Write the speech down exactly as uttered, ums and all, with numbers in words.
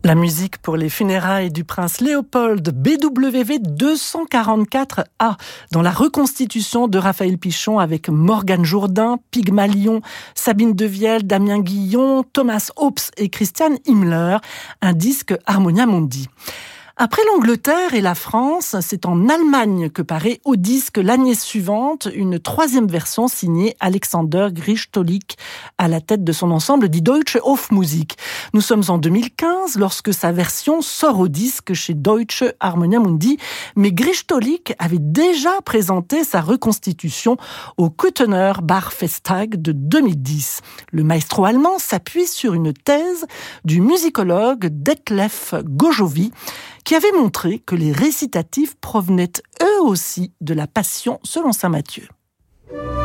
La musique pour les funérailles du prince Léopold, B W V deux cent quarante-quatre A, dans la reconstitution de Raphaël Pichon avec Morgane Jourdain, Pygmalion, Sabine Devielle, Damien Guillon, Thomas Hobbes et Christian Himmler, un disque Harmonia Mundi. Après l'Angleterre et la France, c'est en Allemagne que paraît au disque l'année suivante une troisième version signée Alexander Gristolik à la tête de son ensemble Die Deutsche Hofmusik. Nous sommes en deux mille quinze lorsque sa version sort au disque chez Deutsche Harmonia Mundi, mais Gristolik avait déjà présenté sa reconstitution au Köthener Barfestag de deux mille dix. Le maestro allemand s'appuie sur une thèse du musicologue Detlef Gojovi, qui avait montré que les récitatifs provenaient eux aussi de la Passion selon saint Matthieu.